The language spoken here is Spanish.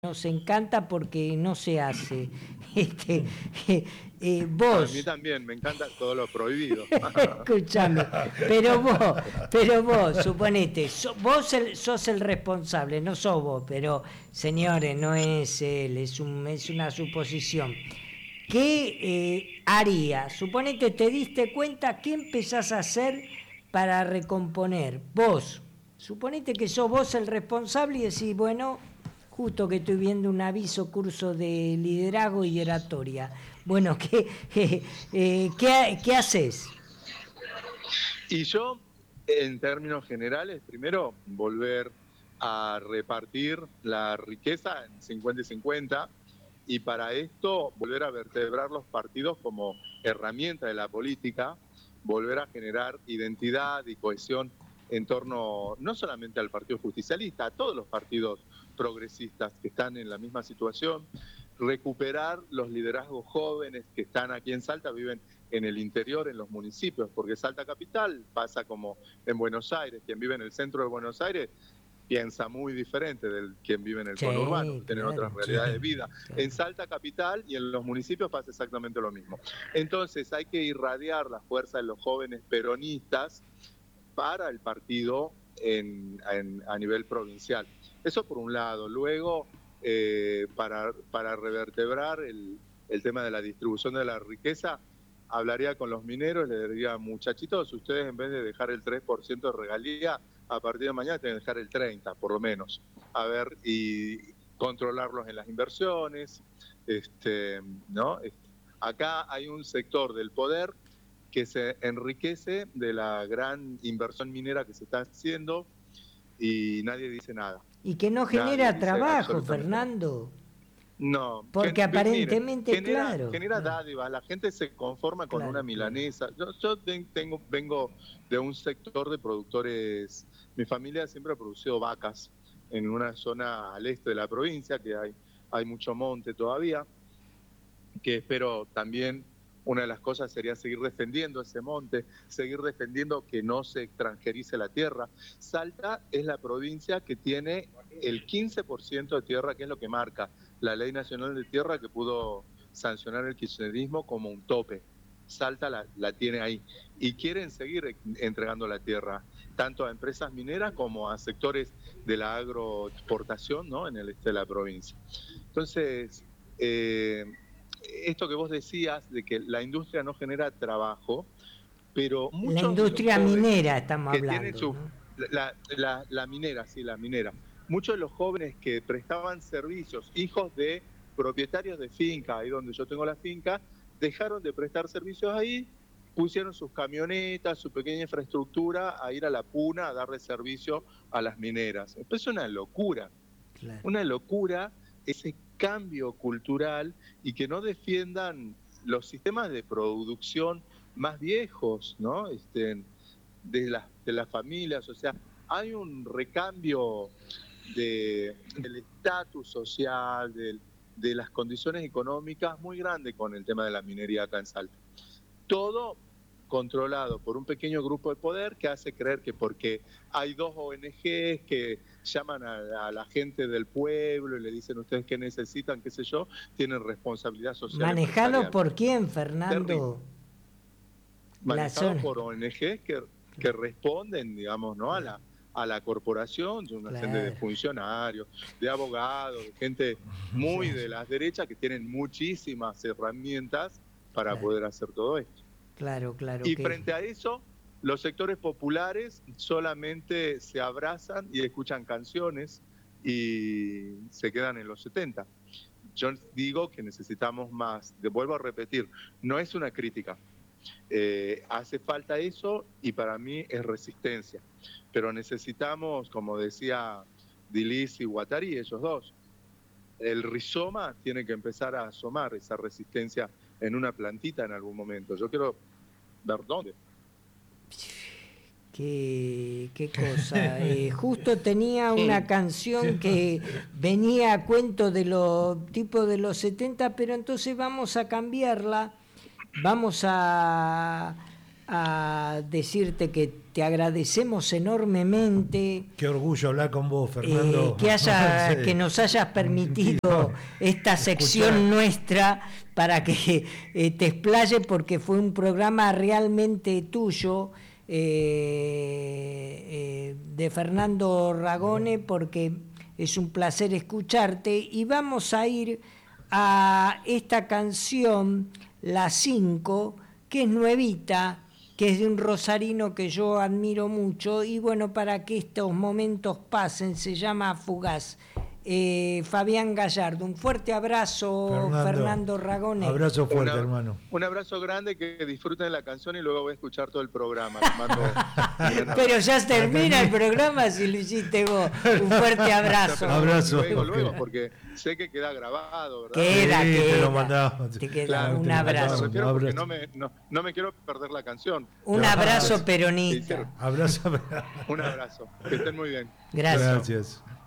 Nos encanta porque no se hace. Este, A mí vos, también, me encanta todo lo prohibido. escúchame, pero vos, suponete, sos el responsable, no sos vos, pero señores, no es él, es una suposición. ¿Qué haría? Suponete, te diste cuenta, ¿qué empezás a hacer para recomponer? Vos, suponete que sos vos el responsable y decís, bueno, justo que estoy viendo un aviso, curso de liderazgo y oratoria. Bueno, ¿qué haces? Y yo, en términos generales, primero, volver a repartir la riqueza en 50 y 50, y para esto volver a vertebrar los partidos como herramienta de la política, volver a generar identidad y cohesión en torno no solamente al Partido Justicialista, a todos los partidos progresistas que están en la misma situación, recuperar los liderazgos jóvenes que están aquí en Salta, viven en el interior, en los municipios, porque Salta Capital pasa como en Buenos Aires, quien vive en el centro de Buenos Aires piensa muy diferente del quien vive en el conurbano, Sí, tienen otras claro, realidades de vida. claro. En Salta Capital y en los municipios pasa exactamente lo mismo. Entonces hay que irradiar la fuerza de los jóvenes peronistas para el partido a nivel provincial. Eso por un lado. Luego, para revertebrar el tema de la distribución de la riqueza, hablaría con los mineros, les diría, muchachitos, ustedes en vez de dejar el 3% de regalía, a partir de mañana tienen que dejar el 30%, por lo menos. A ver, y controlarlos en las inversiones, ¿no? Acá hay un sector del poder que se enriquece de la gran inversión minera que se está haciendo y nadie dice nada. Y que no Nadie genera dice trabajo, absolutamente nada. No, No, porque miren, aparentemente, claro, genera dádivas, la gente se conforma con una claro, claro. milanesa. Yo vengo de un sector de productores, mi familia siempre ha producido vacas en una zona al este de la provincia, que hay mucho monte todavía, que espero también, una de las cosas sería seguir defendiendo ese monte, seguir defendiendo que no se extranjerice la tierra. Salta es la provincia que tiene el 15% de tierra, que es lo que marca la Ley Nacional de Tierra, que pudo sancionar el kirchnerismo como un tope. Salta la tiene ahí y quieren seguir entregando la tierra tanto a empresas mineras como a sectores de la agroexportación, ¿no?, en el este de la provincia. Entonces, esto que vos decías de que la industria no genera trabajo, pero La muchos de los industria jóvenes minera estamos que tienen hablando, su... ¿no? La minera, sí, la minera. Muchos de los jóvenes que prestaban servicios, hijos de propietarios de finca, ahí donde yo tengo la finca, dejaron de prestar servicios ahí, pusieron sus camionetas, su pequeña infraestructura a ir a la puna a darle servicio a las mineras. Es Claro. una locura ese cambio cultural y que no defiendan los sistemas de producción más viejos, ¿no? De las familias, o sea, hay un recambio del estatus social, de las condiciones económicas muy grande con el tema de la minería acá en Salta. Todo controlado por un pequeño grupo de poder que hace creer que porque hay dos ONGs que llaman a la gente del pueblo y le dicen ustedes qué necesitan, qué sé yo, tienen responsabilidad social ¿Manejado empresarial. por quién, Terrible. Fernando? La Manejado zona. por ONGs que responden, digamos, ¿no?, a la corporación, de una serie de Claro, funcionarios, de abogados, de gente muy claro, de las derechas que tienen muchísimas herramientas para claro, poder hacer todo esto. claro, claro Y que frente a eso, los sectores populares solamente se abrazan y escuchan canciones y se quedan en los 70. Yo digo que necesitamos más, vuelvo a repetir, no es una crítica, hace falta eso y para mí es resistencia, pero necesitamos, como decía Dilis y Guattari, ellos dos, el rizoma tiene que empezar a asomar esa resistencia en una plantita en algún momento. Yo quiero ver dónde. qué cosa. Justo tenía una canción que venía a cuento de los tipos de los 70, pero entonces vamos a cambiarla. Vamos a decirte que te agradecemos enormemente. Qué orgullo hablar con vos, Fernando. Que nos hayas permitido esta sección nuestra para que te explaye, porque fue un programa realmente tuyo, de Fernando Ragone, porque es un placer escucharte. Y vamos a ir a esta canción, La 5, que es nuevita, que es de un rosarino que yo admiro mucho, y bueno, para que estos momentos pasen, se llama Fugaz. Fabián Gallardo, un fuerte abrazo, Fernando Ragone. Abrazo fuerte, hermano. Un abrazo grande, que disfruten la canción y luego voy a escuchar todo el programa. Pero ya termina el programa si lo hiciste vos. Un fuerte abrazo. Abrazo. Luego, porque sé que queda grabado, ¿verdad? Queda. Te lo mandamos. Te queda claro, un abrazo. Porque no me quiero perder la canción. Un abrazo peronista. Abrazo. Un abrazo. Que estén muy bien. Gracias. Gracias.